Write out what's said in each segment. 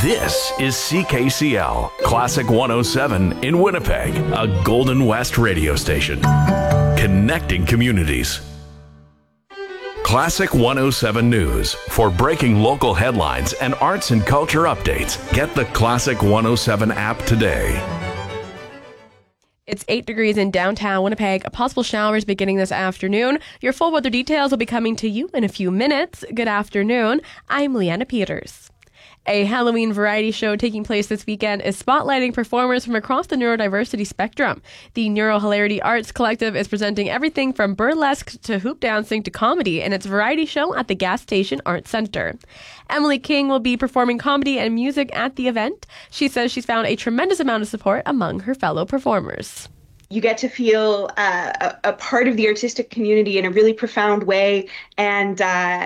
This is CKCL, Classic 107 in Winnipeg, a Golden West radio station. Connecting communities. Classic 107 News. For breaking local headlines and arts and culture updates, get the Classic 107 app today. It's 8 degrees in downtown Winnipeg. Possible showers beginning this afternoon. Your full weather details will be coming to you in a few minutes. Good afternoon. I'm Leanna Peters. A Halloween variety show taking place this weekend is spotlighting performers from across the neurodiversity spectrum. The Neurohilarity Arts Collective is presenting everything from burlesque to hoop dancing to comedy in its variety show at the Gas Station Arts Centre. Emily King will be performing comedy and music at the event. She says she's found a tremendous amount of support among her fellow performers. You get to feel a part of the artistic community in a really profound way, and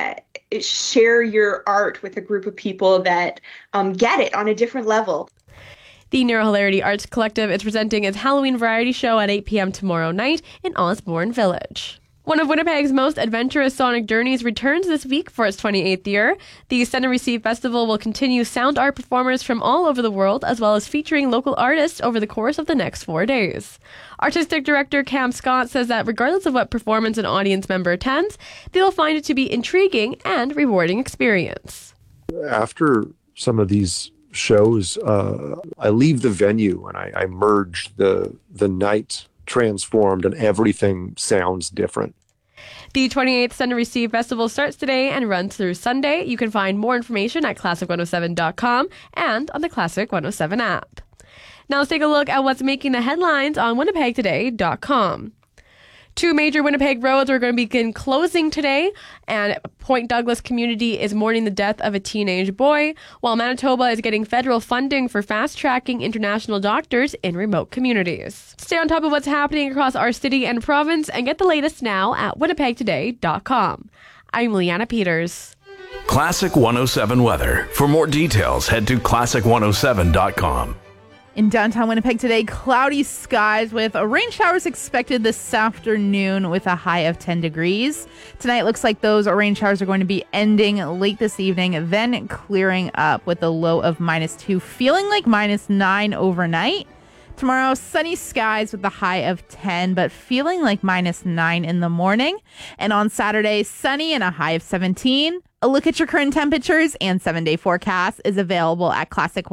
share your art with a group of people that get it on a different level. The Neurohilarity Arts Collective is presenting its Halloween variety show at 8 p.m. tomorrow night in Osborne Village. One of Winnipeg's most adventurous sonic journeys returns this week for its 28th year. The Send and Receive Festival will continue sound art performers from all over the world, as well as featuring local artists over the course of the next 4 days. Artistic director Cam Scott says that regardless of what performance an audience member attends, they'll find it to be intriguing and rewarding experience. After some of these shows, I leave the venue and I merge the night transformed and everything sounds different. The 28th Send and Receive Festival starts today and runs through Sunday. You can find more information at classic107.com and on the Classic 107 app. Now let's take a look at what's making the headlines on winnipegtoday.com. 2 major Winnipeg roads are going to begin closing today, and Point Douglas community is mourning the death of a teenage boy, while Manitoba is getting federal funding for fast-tracking international doctors in remote communities. Stay on top of what's happening across our city and province and get the latest now at winnipegtoday.com. I'm Leanna Peters. Classic 107 weather. For more details, head to classic107.com. In downtown Winnipeg today, cloudy skies with rain showers expected this afternoon with a high of 10 degrees. Tonight looks like those rain showers are going to be ending late this evening, then clearing up with a low of -2, feeling like -9 overnight. Tomorrow, sunny skies with a high of 10, but feeling like -9 in the morning. And on Saturday, sunny and a high of 17. A look at your current temperatures and 7-day forecast is available at Classic